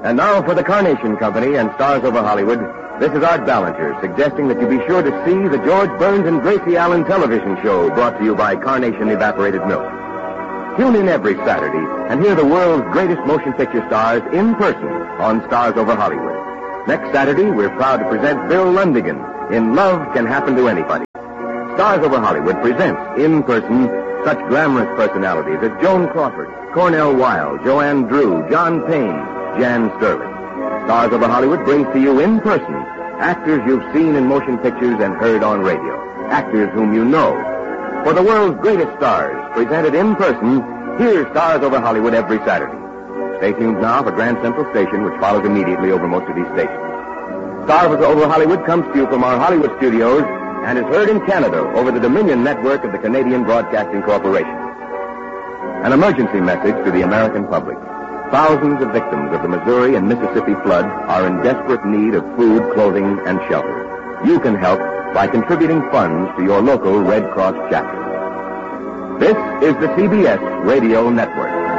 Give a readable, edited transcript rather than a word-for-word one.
And now for the Carnation Company and Stars Over Hollywood, this is Art Ballinger suggesting that you be sure to see the George Burns and Gracie Allen television show brought to you by Carnation Evaporated Milk. Tune in every Saturday and hear the world's greatest motion picture stars in person on Stars Over Hollywood. Next Saturday, we're proud to present Bill Lundigan in Love Can Happen to Anybody. Stars Over Hollywood presents, in person, such glamorous personalities as Joan Crawford, Cornell Wilde, Joanne Drew, John Payne, Jan Sterling. Stars Over Hollywood brings to you in person actors you've seen in motion pictures and heard on radio. Actors whom you know. For the world's greatest stars, presented in person, here's Stars Over Hollywood every Saturday. Stay tuned now for Grand Central Station, which follows immediately over most of these stations. Stars Over Hollywood comes to you from our Hollywood studios and is heard in Canada over the Dominion network of the Canadian Broadcasting Corporation. An emergency message to the American public. Thousands of victims of the Missouri and Mississippi flood are in desperate need of food, clothing, and shelter. You can help by contributing funds to your local Red Cross chapter. This is the CBS Radio Network.